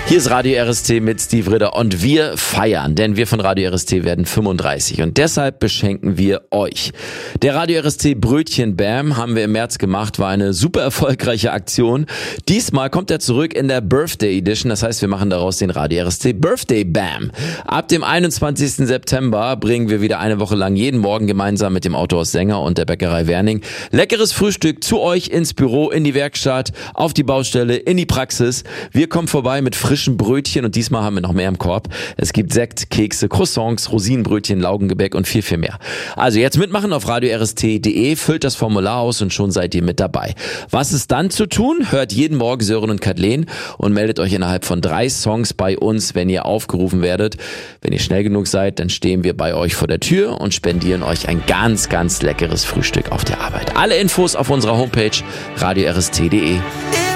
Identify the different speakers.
Speaker 1: Hier ist Radio RST mit Steve Ritter und wir feiern, denn wir von Radio RST werden 35 und deshalb beschenken wir euch. Der Radio RST Brötchen Bam haben wir im März gemacht, war eine super erfolgreiche Aktion. Diesmal kommt er zurück in der Birthday Edition, das heißt wir machen daraus den Radio RST Birthday Bam. Ab dem 21. September bringen wir wieder eine Woche lang jeden Morgen gemeinsam mit dem Autohaus Sänger und der Bäckerei Werning leckeres Frühstück zu euch ins Büro, in die Werkstatt, auf die Baustelle, in die Praxis. Wir kommen vorbei mit frischen Brötchen und diesmal haben wir noch mehr im Korb. Es gibt Sekt, Kekse, Croissants, Rosinenbrötchen, Laugengebäck und viel, viel mehr. Also jetzt mitmachen auf radiorst.de, füllt das Formular aus und schon seid ihr mit dabei. Was ist dann zu tun? Hört jeden Morgen Sören und Kathleen und meldet euch innerhalb von 3 Songs bei uns, wenn ihr aufgerufen werdet. Wenn ihr schnell genug seid, dann stehen wir bei euch vor der Tür und spendieren euch ein ganz, ganz leckeres Frühstück auf der Arbeit. Alle Infos auf unserer Homepage radiorst.de.